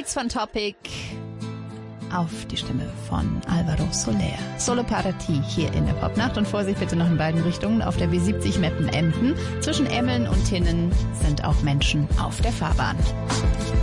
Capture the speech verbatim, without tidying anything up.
Remix von Topic auf die Stimme von Alvaro Soler. Solo Parati hier in der Popnacht. Und Vorsicht bitte noch in beiden Richtungen. Auf der B siebzig Meppen-Emden. Zwischen Emmeln und Tinnen sind auch Menschen auf der Fahrbahn.